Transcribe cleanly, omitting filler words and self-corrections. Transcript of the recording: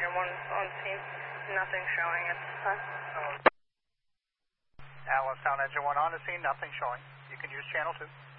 Engine 1 on scene. Nothing showing at this time. Allenstown Engine 1 on the scene, nothing showing. You can use channel 2.